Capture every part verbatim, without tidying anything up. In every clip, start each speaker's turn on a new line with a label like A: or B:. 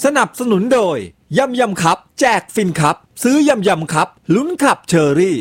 A: นับสนุนโดยยำยำคัพแจกฟินคัพซื้อยำยำคัพลุ้นขับเชอรี่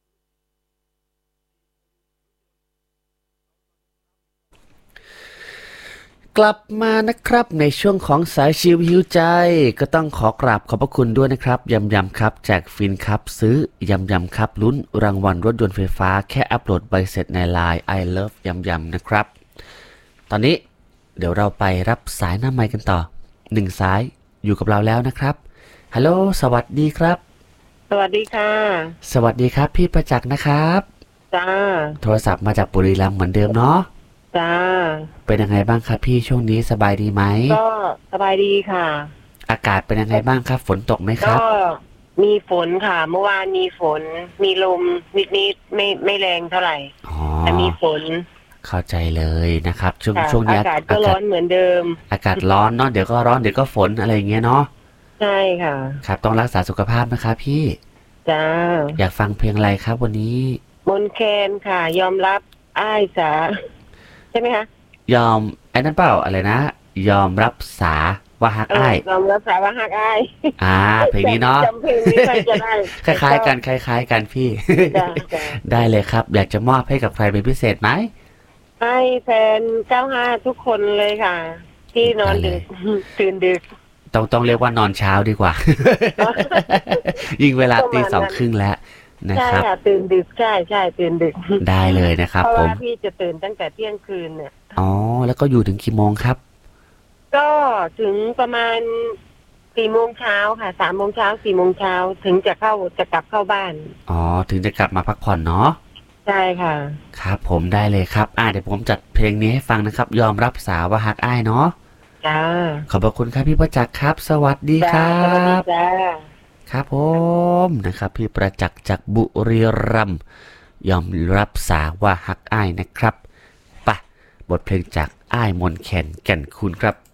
B: กลับมานะครับในช่วงของสายชิวหิวใจก็ต้องขอกราบขอบพระคุณด้วยนะครับยำยำครับแจกฟินครับซื้อยำยำครับลุ้นรางวัลรถยนต์ไฟฟ้าแค่อัปโหลดใบเสร็จใน ไลน์ I love ยำยำนะครับตอนนี้เดี๋ยวเราไปรับสายหน้าไมค์กันต่อหนึ่งสายอยู่กับเราแล้วนะครับฮัลโหลสวัสดีครับ
C: สวัสดีค่ะ
B: สวัสดีครับพี่ประจักษ์นะครับ
C: จ้า
B: โทรศัพท์มาจากบุรีรัมย์เหมือนเดิมเนาะ
C: จ้า
B: เป็นยังไงบ้างครับพี่ช่วงนี้สบายดีไหม
C: ก็สบายดีค่ะ
B: อากาศเป็นยังไงบ้างครับฝนตกไหมครับ
C: ก็มีฝนค่ะเมื่อวานมีฝนมีลมนิดนิดไม่ไม่แรงเท่าไหร่แต่มีฝน
B: เข้าใจเลยนะครับช่วงช่วงนี้
C: อากาศก็ร้อนเหมือนเดิม
B: อากาศร้อนเนาะเดี๋ยวก็ร้อนเดี๋ยวก็ฝนอะไรอย่างเงี้ยเนาะ
C: ใช่ค่ะ
B: ครับต้องรักษาสุขภาพนะครับพี่
C: จ้า
B: อยากฟังเพลงอะไรครับวันนี้
C: มนแคนค่ะยอมรับอ้ายสาใช่ไหมคะ
B: ยอมไอ้นั่นเปล่าอะไรนะยอมรับสาว่าฮักอ้าย
C: ยอมรับสาว่าฮักอ้าย
B: อ่าเพลงนี้เนาะ
C: จำเพลงนี้ไปจะได้
B: คล้ายๆกันคล้ายๆกันพี่ได้เลยครับอยากจะมอบให้กับใครเป็นพิเศษไหม
C: ให้แฟนเก้าห้าทุกคนเลยค่ะที่นอนดึกตื่นดึก
B: ต้องต้องเรียกว่านอนเช้าดีกว่ายิ่งเวลาตีสองครึ่งแล้วนะครับ
C: ใช่ค่ะตื่นดึกใช่ใช่ตื่นดึก
B: ได้เลยนะครับผมเพราะ
C: ว่าพี่จะตื่นตั้งแต่เที่ยงคืนเนี่ย
B: อ๋อแล้วก็อยู่ถึงกี่โมงครับ
C: ก็ถึงประมาณสี่โมงเช้าค่ะสามโมงเช้าสี่โมงเช้าถึงจะเข้าจะกลับเข้าบ้าน
B: อ๋อถึงจะกลับมาพักผ่อนเนาะ
C: ใช่ค่ะ
B: ครับผมได้เลยครับอ่าเดี๋ยวผมจัดเพลงนี้ให้ฟังนะครับยอมรับสาว่าฮักอ้ายเนาะ
C: จ้า
B: ขอบพระคุณครับพี่ประจักษ์ครับสวัสดีครับ
C: จ้า
B: ครับผมนะครับพี่ประจักษ์จากบุรีรัมย์ยอมรับสาว่าฮักอ้ายนะครับไปบทเพลงจากอ้ายมนแคนแก่นคูนครับ